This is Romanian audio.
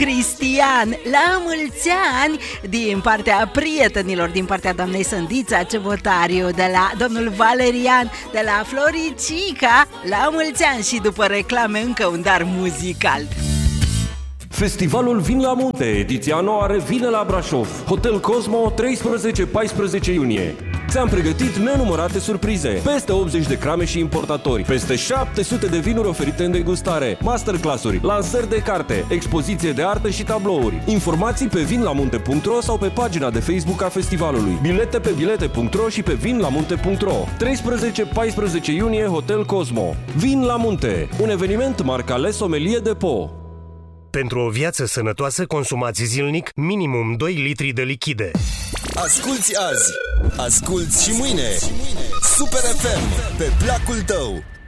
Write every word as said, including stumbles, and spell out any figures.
Cristian, la mulți ani din partea prietenilor, din partea doamnei Sândița Cebotariu, de la domnul Valerian, de la Floricica. La mulți ani și după reclame încă un dar muzical. Festivalul Vin la Munte, ediția nouă revine la Brașov. Hotel Cosmo, treisprezece paisprezece iunie. Ți-am pregătit nenumărate surprize, peste optzeci de crame și importatori, peste șapte sute de vinuri oferite în degustare, masterclass-uri, lansări de carte, expoziție de artă și tablouri. Informații pe vinlamunte punct ro sau pe pagina de Facebook a festivalului. Bilete pe bilete punct ro și pe vinlamunte punct ro. treisprezece paisprezece iunie, Hotel Cosmo. Vin la Munte, un eveniment marca Le Sommelier Depot. Pentru o viață sănătoasă, consumați zilnic minimum doi litri de lichide. Asculți azi, asculți și mâine. Super F M, pe placul tău.